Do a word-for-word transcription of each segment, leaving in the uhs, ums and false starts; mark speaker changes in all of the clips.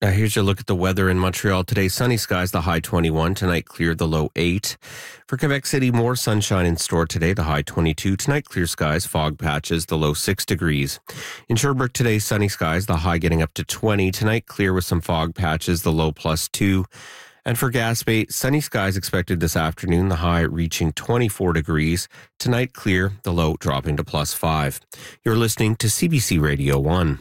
Speaker 1: Now here's your look at the weather in Montreal today. Sunny skies, the high twenty-one. Tonight, clear, the low eight. For Quebec City, more sunshine in store today, the high twenty-two. Tonight, clear skies, fog patches, the low six degrees. In Sherbrooke today, sunny skies, the high getting up to twenty. Tonight, clear with some fog patches, the low plus two. And for Gaspé, sunny skies expected this afternoon, the high reaching twenty-four degrees. Tonight, clear, the low dropping to plus five. You're listening to C B C Radio one.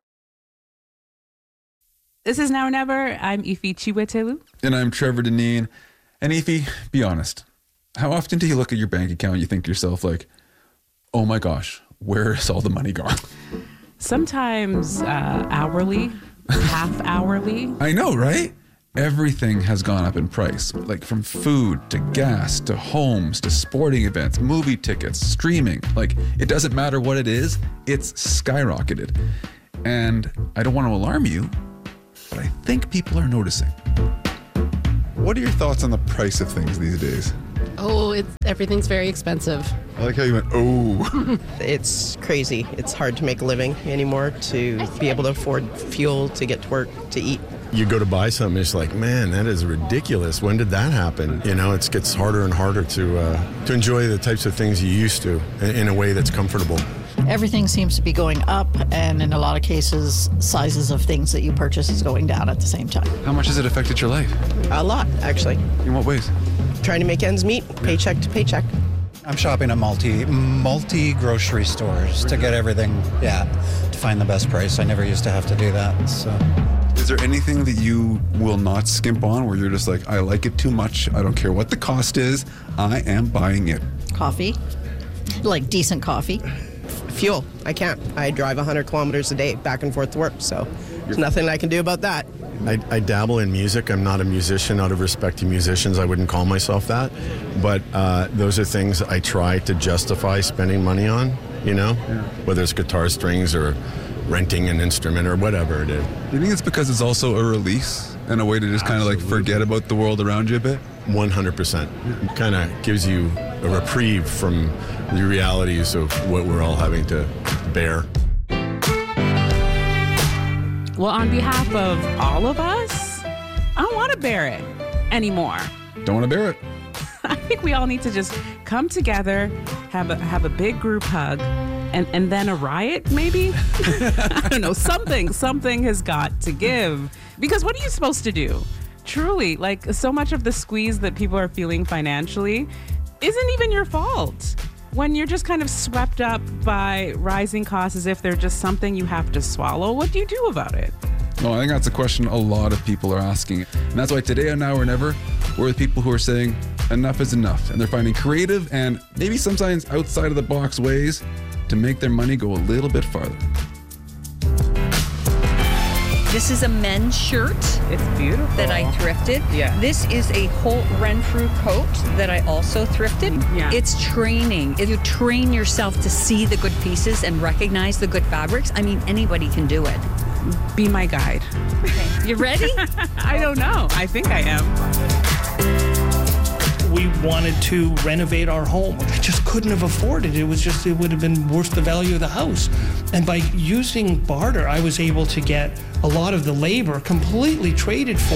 Speaker 2: This is Now or Never. I'm Ife Chiwetelu.
Speaker 3: And I'm Trevor Deneen. And Ife, be honest. How often do you look at your bank account and you think to yourself like, oh my gosh, where is all the money gone?
Speaker 2: Sometimes uh, hourly, half hourly.
Speaker 3: I know, right? Everything has gone up in price, like from food to gas to homes to sporting events, movie tickets, streaming. Like, it doesn't matter what it is, it's skyrocketed. And I don't want to alarm you, but I think people are noticing.
Speaker 4: What are your thoughts on the price of things these days?
Speaker 5: Oh, it's everything's very expensive.
Speaker 4: I like how you went, oh.
Speaker 6: It's crazy. It's hard to make a living anymore, to be able to afford fuel, to get to work, to eat.
Speaker 7: You go to buy something, it's like, man, that is ridiculous. When did that happen? You know, it gets harder and harder to uh, to enjoy the types of things you used to in, in a way that's comfortable.
Speaker 8: Everything seems to be going up, and in a lot of cases, sizes of things that you purchase is going down at the same time.
Speaker 3: How much has it affected your life?
Speaker 6: A lot, actually.
Speaker 3: In what ways?
Speaker 6: Trying to make ends meet, paycheck to paycheck.
Speaker 9: I'm shopping at multi multi grocery stores to get everything, yeah, to find the best price. I never used to have to do that, so.
Speaker 3: Is there anything that you will not skimp on where you're just like, I like it too much, I don't care what the cost is, I am buying it?
Speaker 8: Coffee, like decent coffee.
Speaker 6: Fuel, I can't. I drive one hundred kilometers a day back and forth to work, so there's nothing I can do about that.
Speaker 7: I, I dabble in music. I'm not a musician. Out of respect to musicians, I wouldn't call myself that. But uh, those are things I try to justify spending money on, you know, yeah. Whether it's guitar strings or renting an instrument or whatever it is.
Speaker 3: Do you think it's because it's also a release and a way to just kind of like forget about the world around you a bit?
Speaker 7: one hundred percent. It kind of gives you a reprieve from the realities of what we're all having to bear.
Speaker 2: Well, on behalf of all of us, I don't want to bear it anymore.
Speaker 3: Don't want to bear it.
Speaker 2: I think we all need to just come together, have a have a big group hug, and, and then a riot, maybe? I don't know, something, something has got to give. Because what are you supposed to do? Truly, like, so much of the squeeze that people are feeling financially isn't even your fault. When you're just kind of swept up by rising costs as if they're just something you have to swallow, what do you do about it?
Speaker 3: Well, I think that's a question a lot of people are asking. And that's why today on Now or Never, we're the people who are saying enough is enough. And they're finding creative and maybe sometimes outside of the box ways to make their money go a little bit farther.
Speaker 10: This is a men's shirt.
Speaker 2: It's beautiful.
Speaker 10: That I thrifted.
Speaker 2: Yeah.
Speaker 10: This is a Holt Renfrew coat that I also thrifted.
Speaker 2: Yeah. It's
Speaker 10: training. If you train yourself to see the good pieces and recognize the good fabrics, I mean, anybody can do it.
Speaker 2: Be my guide.
Speaker 10: Okay. You ready?
Speaker 2: I don't know. I think I am.
Speaker 11: We wanted to renovate our home. I just couldn't have afforded it. It was just, it would have been worth the value of the house. And by using barter, I was able to get a lot of the labor completely traded for.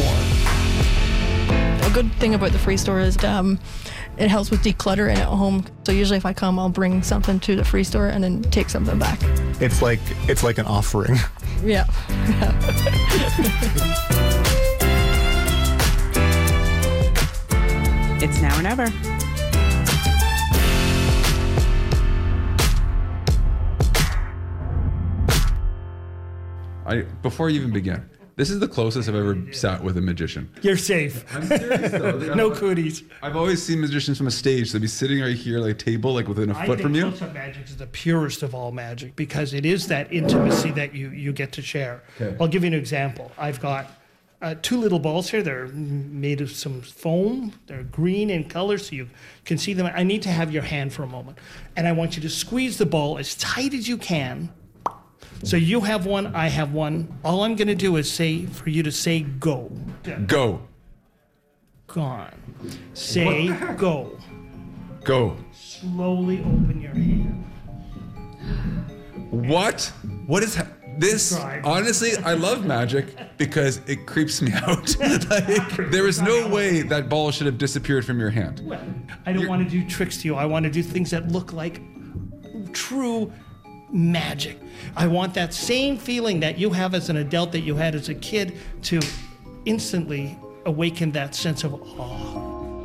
Speaker 12: A good thing about the free store is um, it helps with decluttering at home. So usually if I come, I'll bring something to the free store and then take something back.
Speaker 13: It's like, it's like an offering.
Speaker 12: Yeah.
Speaker 2: It's Now or Never.
Speaker 3: I before you even begin, this is the closest I've ever sat with a magician.
Speaker 11: You're safe.
Speaker 3: I'm serious though.
Speaker 11: No cooties.
Speaker 3: I've always seen magicians from a stage. They'd be sitting right here, like a table, like within a
Speaker 11: I
Speaker 3: foot
Speaker 11: think
Speaker 3: from you.
Speaker 11: close-up magic is the purest of all magic because it is that intimacy that you, you get to share.
Speaker 3: Okay.
Speaker 11: I'll give you an example. I've got uh, two little balls here. They're made of some foam. They're green in color so you can see them. I need to have your hand for a moment. And I want you to squeeze the ball as tight as you can. So you have one, I have one. All I'm going to do is say for you to say go.
Speaker 3: Go.
Speaker 11: Gone. Say go.
Speaker 3: Go.
Speaker 11: Slowly open your hand.
Speaker 3: What? What is ha- This, honestly, I love magic because it creeps me out. Like, there is no way that ball should have disappeared from your hand.
Speaker 11: Well, I don't want to do tricks to you. I want to do things that look like true magic. I want that same feeling that you have as an adult that you had as a kid to instantly awaken that sense of awe.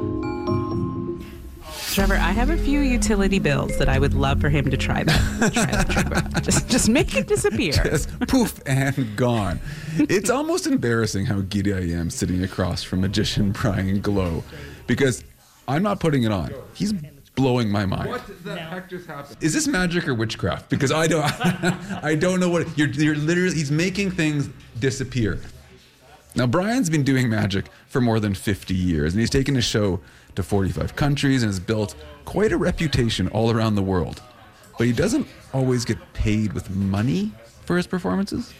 Speaker 2: Trevor, I have a few utility bills that I would love for him to try that. Try that, Trevor. Just, just make it disappear.
Speaker 3: Just poof and gone. It's almost embarrassing how giddy I am sitting across from magician Brian Glow, because I'm not putting it on. He's blowing my mind.
Speaker 4: What the heck just happened?
Speaker 3: Is this magic or witchcraft? Because I don't, I don't know what you're. You're literally. He's making things disappear. Now, Brian's been doing magic for more than fifty years, and he's taken his show to forty-five countries and has built quite a reputation all around the world. But he doesn't always get paid with money for his performances.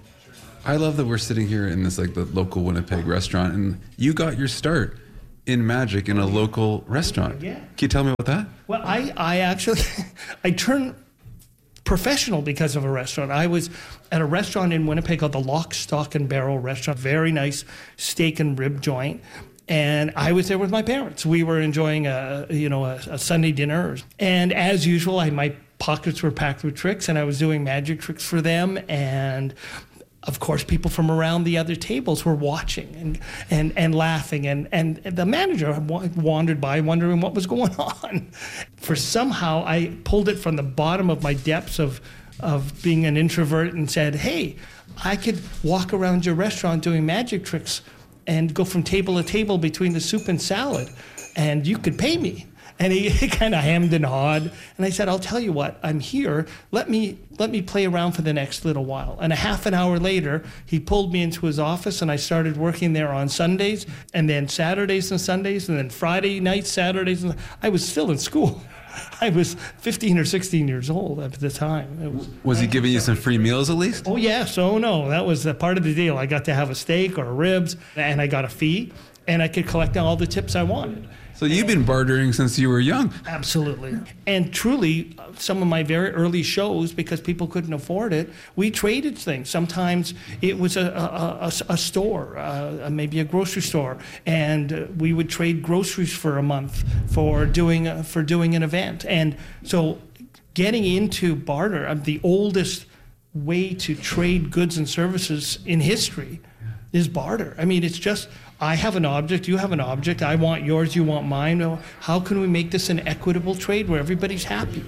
Speaker 3: I love that we're sitting here in this like the local Winnipeg restaurant, and you got your start in magic in a local restaurant.
Speaker 11: Yeah.
Speaker 3: Can you tell me about that?
Speaker 11: Well, I, I actually, I turned professional because of a restaurant. I was at a restaurant in Winnipeg called the Lock, Stock and Barrel Restaurant, very nice steak and rib joint. And I was there with my parents. We were enjoying a, you know, a, a Sunday dinner. And as usual, I, my pockets were packed with tricks, and I was doing magic tricks for them. And of course, people from around the other tables were watching and and, and laughing. And, and the manager wandered by wondering what was going on. For somehow, I pulled it from the bottom of my depths of, of being an introvert and said, hey, I could walk around your restaurant doing magic tricks and go from table to table between the soup and salad, and you could pay me. And he, he kind of hemmed and hawed, and I said, I'll tell you what, I'm here. Let me let me play around for the next little while. And a half an hour later, he pulled me into his office, and I started working there on Sundays, and then Saturdays and Sundays, and then Friday nights, Saturdays. And I was still in school. I was fifteen or sixteen years old at the time. It was,
Speaker 3: Was he giving you some free meals at least?
Speaker 11: Oh, yes. Oh, no. That was a part of the deal. I got to have a steak or ribs, and I got a fee, and I could collect all the tips I wanted.
Speaker 3: So you've been bartering since you were young.
Speaker 11: Absolutely. And truly, some of my very early shows, because people couldn't afford it, we traded things. Sometimes it was a, a, a, a store, uh, maybe a grocery store, and uh, we would trade groceries for a month for doing uh, for doing an event. And so getting into barter, uh, the oldest way to trade goods and services in history is barter. I mean, it's just, I have an object, you have an object, I want yours, you want mine. How can we make this an equitable trade where everybody's happy?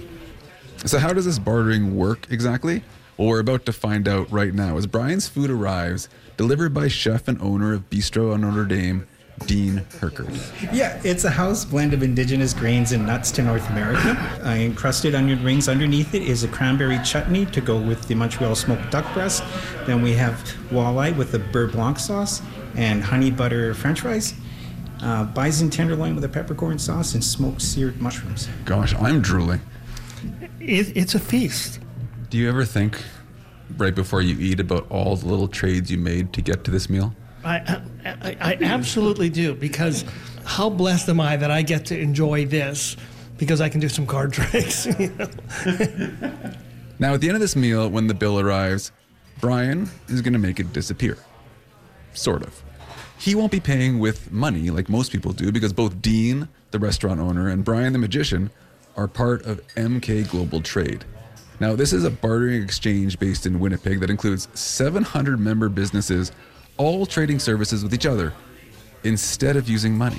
Speaker 3: So how does this bartering work exactly? Well, we're about to find out right now as Brian's food arrives, delivered by chef and owner of Bistro on Notre Dame, Dean Herkert.
Speaker 14: Yeah, it's a house blend of indigenous grains and nuts to North America. Uh, encrusted onion rings underneath it is a cranberry chutney to go with the Montreal smoked duck breast. Then we have walleye with the beurre blanc sauce and honey butter french fries. Uh, bison tenderloin with a peppercorn sauce and smoked seared mushrooms.
Speaker 3: Gosh, I'm drooling.
Speaker 11: It, it's a feast.
Speaker 3: Do you ever think, right before you eat, about all the little trades you made to get to this meal?
Speaker 11: I, I, I absolutely do, because how blessed am I that I get to enjoy this because I can do some card tricks. You know?
Speaker 3: Now, at the end of this meal, when the bill arrives, Brian is going to make it disappear. Sort of. He won't be paying with money like most people do, because both Dean, the restaurant owner, and Brian, the magician, are part of M K Global Trade. Now, this is a bartering exchange based in Winnipeg that includes seven hundred member businesses, all trading services with each other instead of using money.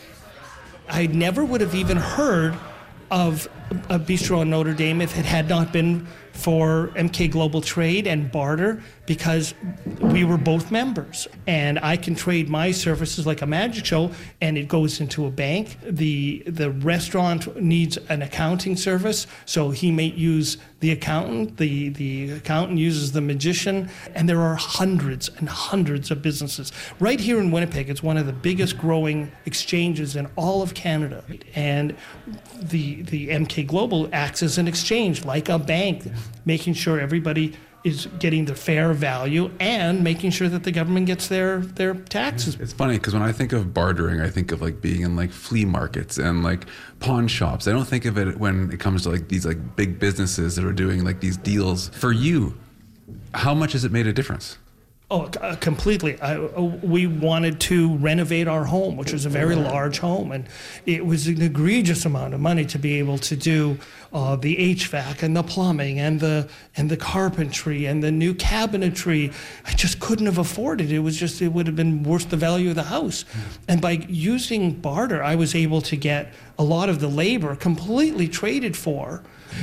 Speaker 11: I never would have even heard of a Bistro on Notre Dame if it had not been for M K Global Trade and barter, because we were both members. And I can trade my services like a magic show, and it goes into a bank. The the restaurant needs an accounting service, so he may use the accountant. The, the accountant uses the magician. And there are hundreds and hundreds of businesses. Right here in Winnipeg, it's one of the biggest growing exchanges in all of Canada. And the, the M K Global acts as an exchange, like a bank, making sure everybody is getting the fair value and making sure that the government gets their, their taxes.
Speaker 3: It's funny because when I think of bartering, I think of like being in like flea markets and like pawn shops. I don't think of it when it comes to like these like big businesses that are doing like these deals. For you, How much has it made a difference?
Speaker 11: Oh, uh, completely. I, uh, we wanted to renovate our home, which was a very large home, and it was an egregious amount of money to be able to do uh, the H V A C and the plumbing and the and the carpentry and the new cabinetry. I just couldn't have afforded it. It was just, it would have been worth the value of the house. And by using barter, I was able to get a lot of the labor completely traded for.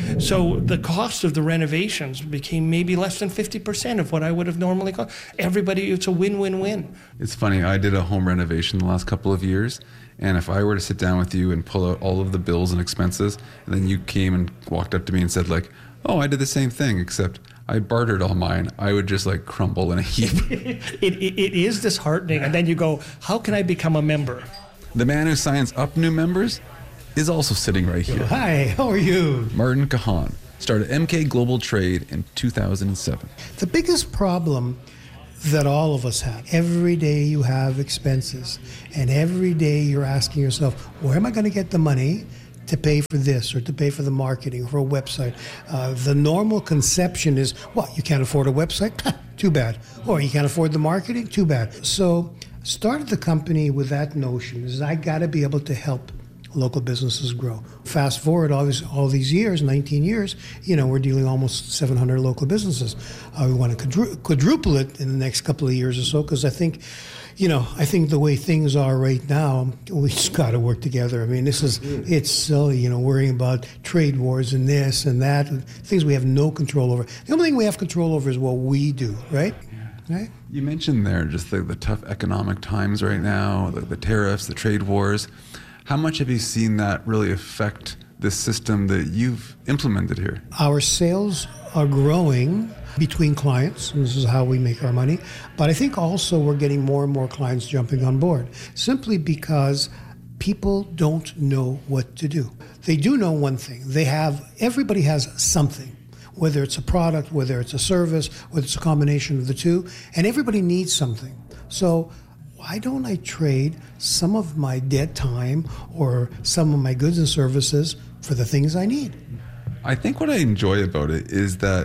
Speaker 11: So the cost of the renovations became maybe less than fifty percent of what I would have normally cost. Everybody, it's a win-win-win.
Speaker 3: It's funny, I did a home renovation the last couple of years, and if I were to sit down with you and pull out all of the bills and expenses, and then you came and walked up to me and said like, oh, I did the same thing, except I bartered all mine, I would just like crumble in a heap.
Speaker 11: it, it, it is disheartening, and then you go, how can I become a member?
Speaker 3: The man who signs up new members is also sitting right here.
Speaker 15: Hi, how are you?
Speaker 3: Martin Kahan started M K Global Trade in two thousand seven.
Speaker 15: The biggest problem that all of us have, every day you have expenses, and every day you're asking yourself, where am I going to get the money to pay for this or to pay for the marketing for a website? Uh, the normal conception is, what, you can't afford a website? Too bad. Or you can't afford the marketing? Too bad. So started the company with that notion, is I got to be able to help local businesses grow. Fast forward all these all these years, nineteen years, you know, we're dealing almost seven hundred local businesses. Uh, we want to quadru- quadruple it in the next couple of years or so, because I think, you know, I think the way things are right now, we just got to work together. I mean, this is, it's silly, you know, worrying about trade wars and this and that, and things we have no control over. The only thing we have control over is what we do, right? Right?
Speaker 3: You mentioned there just the, the tough economic times right now, the, the tariffs, the trade wars. How much have you seen that really affect this system that you've implemented here?
Speaker 15: Our sales are growing between clients. This is how we make our money. But I think also we're getting more and more clients jumping on board, simply because people don't know what to do. They do know one thing. They have, everybody has something, whether it's a product, whether it's a service, whether it's a combination of the two, and everybody needs something. So why don't I trade some of my dead time or some of my goods and services for the things I need?
Speaker 3: I think what I enjoy about it is that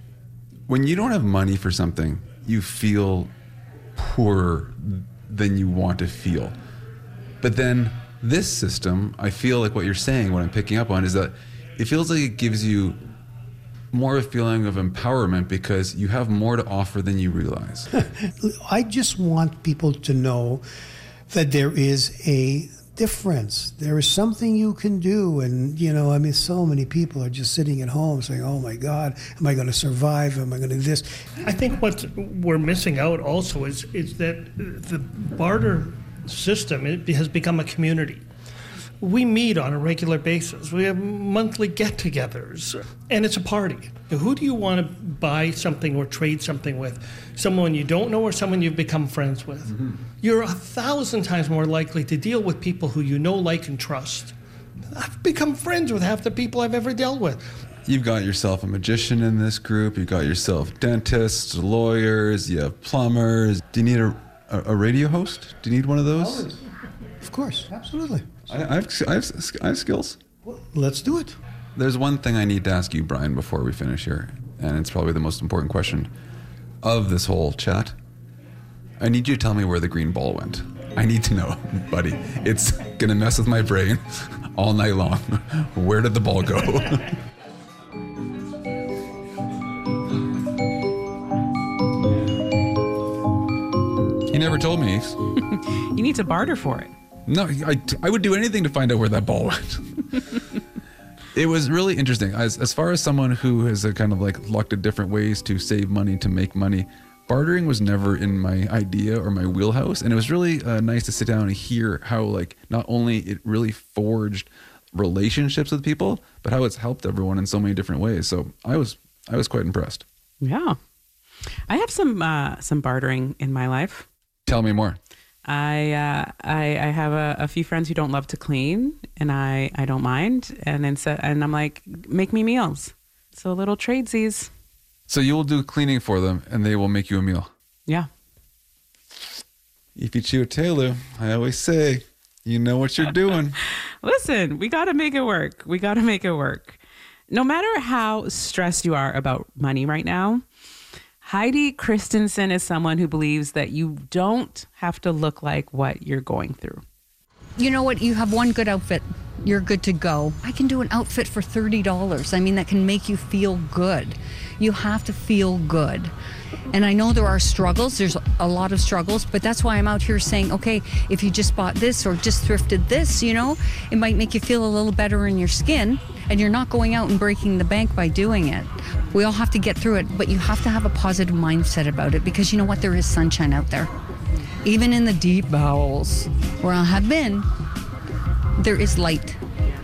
Speaker 3: when you don't have money for something, you feel poorer than you want to feel. But then this system, I feel like what you're saying, what I'm picking up on, is that it feels like it gives you more a feeling of empowerment because you have more to offer than you realize.
Speaker 15: I just want people to know that there is a difference. There is something you can do. And, you know, I mean, so many people are just sitting at home saying, oh my God, am I going to survive? Am I going to do this?
Speaker 11: I think what we're missing out also is, is that the barter system, it has become a community. We meet on a regular basis. We have monthly get-togethers, and it's a party. Who do you want to buy something or trade something with? Someone you don't know or someone you've become friends with? Mm-hmm. You're a thousand times more likely to deal with people who you know, like, and trust. I've become friends with half the people I've ever dealt with.
Speaker 3: You've got yourself a magician in this group. You've got yourself dentists, lawyers, you have plumbers. Do you need a, a, a radio host? Do you need one of those?
Speaker 15: Always. Of course, absolutely.
Speaker 3: I, I, have, I, have, I have skills.
Speaker 15: Well, let's do it.
Speaker 3: There's one thing I need to ask you, Brian, before we finish here, and it's probably the most important question of this whole chat. I need you to tell me where the green ball went. I need to know, buddy. It's going to mess with my brain all night long. Where did the ball go? He never told me.
Speaker 2: You need to barter for it.
Speaker 3: No, I, I would do anything to find out where that ball went. It was really interesting. As, as far as someone who has a kind of like looked at different ways to save money, to make money, bartering was never in my idea or my wheelhouse. And it was really uh, nice to sit down and hear how like not only it really forged relationships with people, but how it's helped everyone in so many different ways. So I was I was quite impressed.
Speaker 2: Yeah. I have some uh, some bartering in my life.
Speaker 3: Tell me more.
Speaker 2: I uh, I, I have a, a few friends who don't love to clean, and I, I don't mind. And then so, and I'm like, make me meals. So little tradesies.
Speaker 3: So you will do cleaning for them, and they will make you a meal.
Speaker 2: Yeah.
Speaker 3: If you chew a tailor, I always say, you know what you're doing.
Speaker 2: Listen, we got to make it work. We got to make it work. No matter how stressed you are about money right now, Heidi Christensen is someone who believes that you don't have to look like what you're going through.
Speaker 10: You know what? You have one good outfit. You're good to go. I can do an outfit for thirty dollars. I mean, that can make you feel good. You have to feel good. And I know there are struggles. There's a lot of struggles, but that's why I'm out here saying, okay, if you just bought this or just thrifted this, you know, it might make you feel a little better in your skin, and you're not going out and breaking the bank by doing it. We all have to get through it, but you have to have a positive mindset about it, because you know what? There is sunshine out there. Even in the deep bowels where I have been, there is light.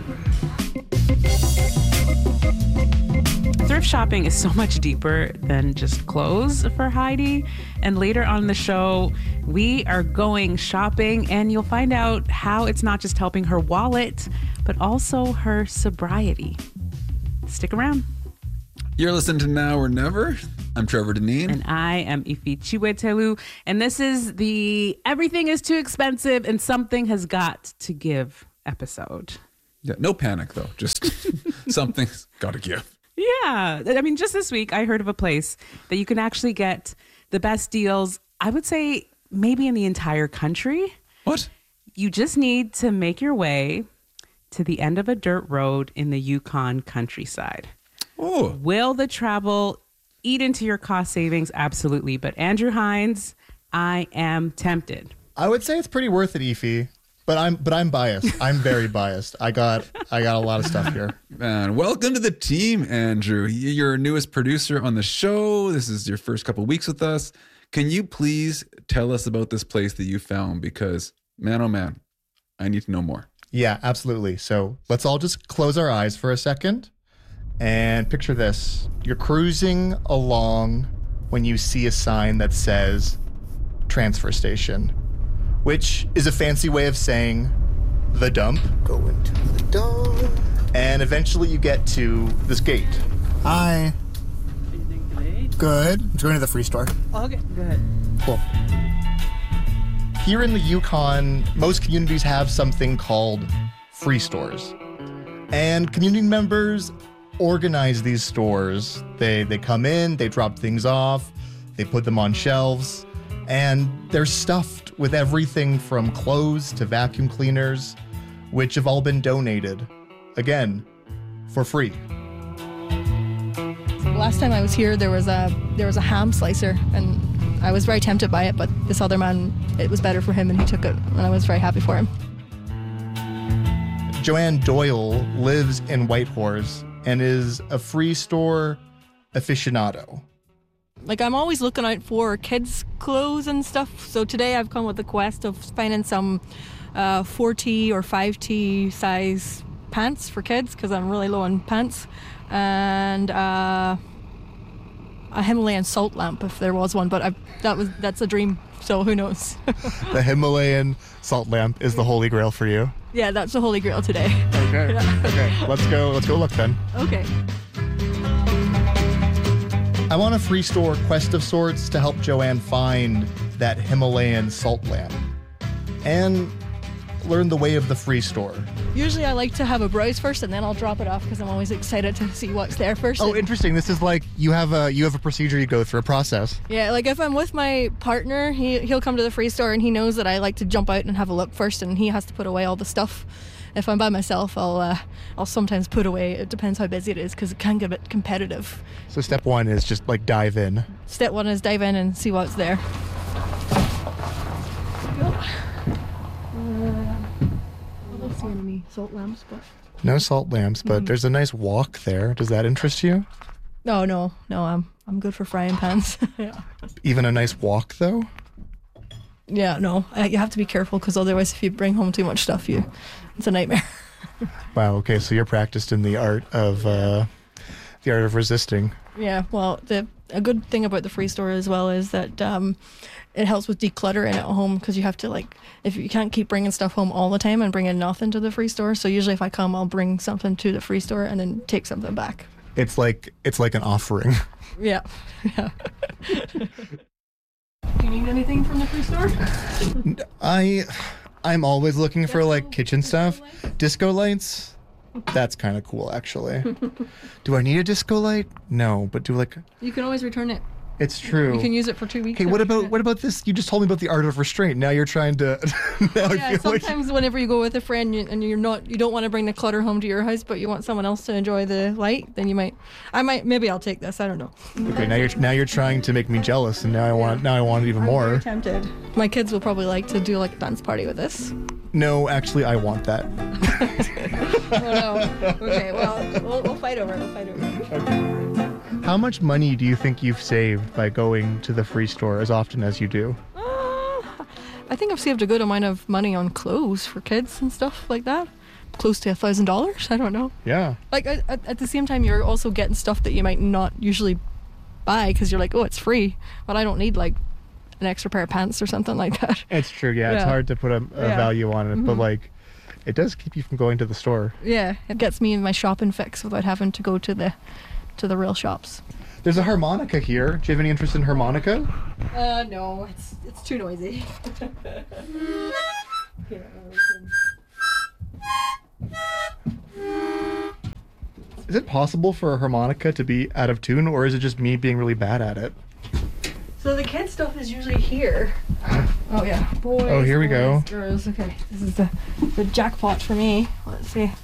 Speaker 2: Thrift shopping is so much deeper than just clothes for Heidi. And later on in the show, we are going shopping, and you'll find out how it's not just helping her wallet, but also her sobriety. Stick around.
Speaker 3: You're listening to Now or Never. I'm Trevor Deneen.
Speaker 2: And I am Ifi Chiwetelu. And this is the Everything is Too Expensive and Something Has Got to Give episode.
Speaker 3: Yeah, no panic, though. Just something's got to give.
Speaker 2: Yeah. I mean, just this week, I heard of a place that you can actually get the best deals, I would say maybe in the entire country.
Speaker 3: What?
Speaker 2: You just need to make your way to the end of a dirt road in the Yukon countryside.
Speaker 3: Oh.
Speaker 2: Will the travel eat into your cost savings? Absolutely. But Andrew Hines, I am tempted.
Speaker 13: I would say it's pretty worth it, Ifi. But I'm but I'm biased. I'm very biased. I got I got a lot of stuff here.
Speaker 3: Man, welcome to the team, Andrew. You're our newest producer on the show. This is your first couple weeks with us. Can you please tell us about this place that you found? Because, man, oh man, I need to know more.
Speaker 13: Yeah, absolutely. So let's all just close our eyes for a second and picture this. You're cruising along when you see a sign that says transfer station, which is a fancy way of saying the dump. Go into the dump. And eventually you get to this gate.
Speaker 16: Hi. Good. Let's go into the free store.
Speaker 2: Okay, go ahead.
Speaker 13: Cool. Here in the Yukon, most communities have something called free stores. And community members organize these stores. They, they come in, they drop things off, they put them on shelves, and they're stuffed with everything from clothes to vacuum cleaners, which have all been donated, again, for free.
Speaker 12: Last time I was here, there was a there was a ham slicer, and I was very tempted by it, but this other man, it was better for him, and he took it, and I was very happy for him.
Speaker 13: Joanne Doyle lives in Whitehorse and is a free store aficionado.
Speaker 12: Like, I'm always looking out for kids' clothes and stuff. So today I've come with the quest of finding some uh, four T or five T size pants for kids, because I'm really low on pants. And uh, a Himalayan salt lamp, if there was one. But I, that was that's a dream, so who knows?
Speaker 13: The Himalayan salt lamp is the holy grail for you.
Speaker 12: Yeah, that's the holy grail today.
Speaker 13: Okay.
Speaker 12: Yeah.
Speaker 13: Okay. Let's go. Let's go look then.
Speaker 12: Okay.
Speaker 13: I'm on a free store quest of sorts to help Joanne find that Himalayan salt lamp and learn the way of the free store.
Speaker 12: Usually I like to have a browse first, and then I'll drop it off, because I'm always excited to see what's there first.
Speaker 13: Oh, interesting. This is like you have a you have a procedure you go through, a process.
Speaker 12: Yeah, like if I'm with my partner, he, he'll come to the free store, and he knows that I like to jump out and have a look first, and he has to put away all the stuff. If I'm by myself, I'll uh, I'll sometimes put away. It depends how busy it is, because it can get a bit competitive.
Speaker 13: So step one is just like dive in.
Speaker 12: Step one is dive in and see what's there. I don't see any salt lamps, but...
Speaker 13: No salt lamps, but mm. there's a nice wok there. Does that interest you?
Speaker 12: No, no, no. I'm I'm good for frying pans. Yeah.
Speaker 13: Even a nice wok, though?
Speaker 12: Yeah, no. Uh, you have to be careful, because otherwise, if you bring home too much stuff, you it's a nightmare.
Speaker 13: Wow. Okay, so you're practiced in the art of uh, the art of resisting.
Speaker 12: Yeah. Well, the a good thing about the free store as well is that um, it helps with decluttering at home, because you have to, like, if you can't keep bringing stuff home all the time and bringing nothing to the free store. So usually, if I come, I'll bring something to the free store and then take something back.
Speaker 13: It's like it's like an offering.
Speaker 12: Yeah. Yeah. Do you need anything from the free store?
Speaker 13: I, I'm always looking for like kitchen stuff. Disco lights, that's kind of cool actually. Do I need a disco light? No, but do like...
Speaker 12: You can always return it.
Speaker 13: It's true.
Speaker 12: You can use it for two weeks.
Speaker 13: Okay, what about what about this? You just told me about the art of restraint. Now you're trying to. now I
Speaker 12: Yeah,
Speaker 13: feel like
Speaker 12: sometimes whenever you go with a friend you, and you're not, you don't want to bring the clutter home to your house, but you want someone else to enjoy the light, then you might. I might. Maybe I'll take this. I don't know.
Speaker 13: okay, now you're now you're trying to make me jealous, and now I want now I want it even more.
Speaker 12: I'm tempted. My kids will probably like to do like a dance party with this.
Speaker 13: No, actually, I want that.
Speaker 12: Oh no. Okay. Well, we'll, we'll fight over it. We'll fight over it.
Speaker 13: How much money do you think you've saved by going to the free store as often as you do?
Speaker 12: Uh, I think I've saved a good amount of money on clothes for kids and stuff like that. Close to a thousand dollars. I don't know.
Speaker 13: Yeah.
Speaker 12: Like at, at the same time, you're also getting stuff that you might not usually buy because you're like, oh, it's free, but I don't need like an extra pair of pants or something like that.
Speaker 13: It's true. Yeah,
Speaker 12: Yeah.
Speaker 13: it's hard to put a, a
Speaker 12: Yeah.
Speaker 13: value on it, but
Speaker 12: Mhm.
Speaker 13: like, it does keep you from going to the store.
Speaker 12: Yeah, it gets me in my shopping fix without having to go to the to the real shops.
Speaker 13: There's a harmonica here. Do you have any interest in harmonica?
Speaker 12: Uh, no, it's it's too noisy.
Speaker 13: Is it possible for a harmonica to be out of tune, or is it just me being really bad at it?
Speaker 12: So the kid stuff is usually here. Oh yeah, boys.
Speaker 13: Oh, here we
Speaker 12: boys,
Speaker 13: go.
Speaker 12: Girls. Okay, this is the the jackpot for me. Let's see.